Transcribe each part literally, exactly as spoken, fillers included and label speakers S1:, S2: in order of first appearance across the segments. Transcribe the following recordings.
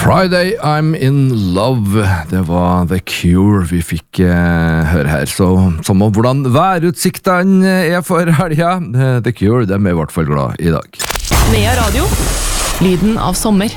S1: Friday, I'm in love. Det var The Cure vi fikk eh, høre her. Så som om hvordan værutsiktene er for helga. The Cure, de er i hvert fall glad i dag.
S2: Nea Radio, lyden av sommer.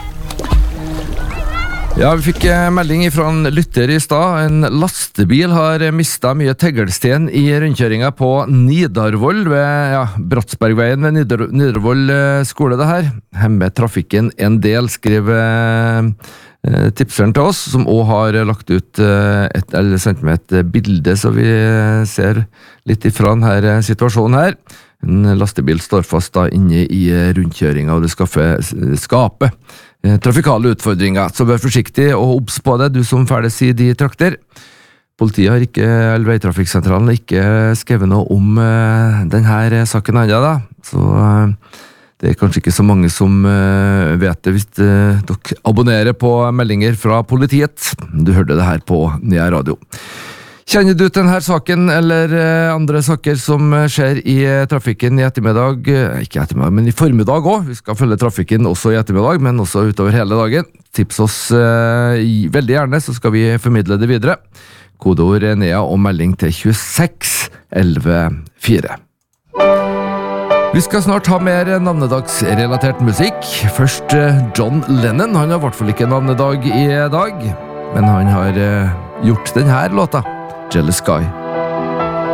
S1: Ja, vi fikk eh, melding fra en lytter i stad. En lastebil har mistet mye teglsten i rundkjøringa på Nidarvoll ved ja, Bratsbergveien ved Nidar Nidarvoll eh, skole det her. Hemmer trafikken en del, skriver eh, tipseren til oss, som også har lagt ut eh, et, eller sendt med et bilde, så vi ser litt ifra denne situasjonen her. En lastebil står fast da inne i rundkjøringa, og det skaffer, skaper trafikale utfordringer, så vær forsiktig og obs på det, du som ferdes i de trakter. Politiet har ikke, eller Veitrafikksentralen har ikke skrevet noe om uh, denne saken enda da, så uh, det er kanskje ikke så mange som uh, vet det hvis uh, dere abonnerer på meldinger fra politiet. Du hørte det her på Nea Radio. Kjenner du til denne saken eller andre saker som skjer i trafikken i ettermiddag? Ikke i ettermiddag, men i formiddag også. Vi skal følge trafikken også i ettermiddag, men også utover hele dagen. Tips oss eh, veldig gjerne, så skal vi formidle det videre. Kodeord Nea og melding til tjueseks elleve fire. Vi skal snart ha mer navnedagsrelatert musikk. Først John Lennon. Han har i hvert fall ikke navnedag i dag, men han har eh, gjort denne låta. Jealous Guy.